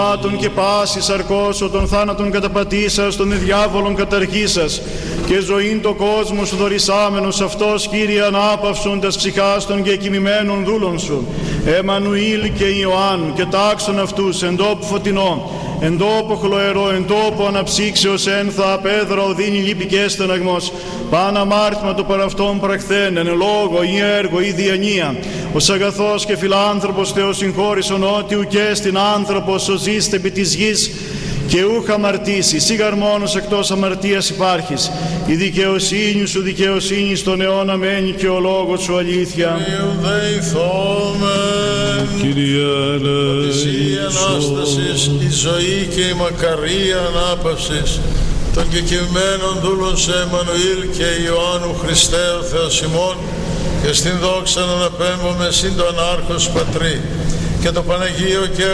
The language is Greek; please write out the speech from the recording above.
και πάσης αρκώσω των θάνατων καταπατήσας, των διάβολων καταρχήσας και ζωήν το κόσμο σου δωρησάμενος αυτός, Κύριε, ανάπαυσον τας ψυχάς των και κοιμημένων δούλων σου, Εμμανουήλ και Ιωάννου, και τάξον αυτούς εν τόπου φωτεινό, εν τόπο χλωερό, εν τόπο αναψύξεως ένθα απέδρα οδύνη λύπη και στεναγμός, παν αμάρτημα το παραυτόν πραχθέν, εν λόγω ή έργο ή διανία, ως αγαθός και φιλάνθρωπος Θεός συγχώρησον ότι ουκέ στην άνθρωπος ο ζήστε επί της γης και ούχ αμαρτήσει, σίγαρ μόνος εκτός αμαρτίας υπάρχεις. Η δικαιοσύνη σου δικαιοσύνη στον αιώνα μένει και ο λόγος σου αλήθεια. Κύριε ελέησον. Η Ανάστασης, η ζωή και η μακαρία ανάπαυσης των κεκοιμμένων δούλων σε Εμμανουήλ και Ιωάννου Χριστέ ο Θεός ημών, και στην δόξα να αναπέμπουμε συν το Ανάρχος Πατρί και το Παναγίο και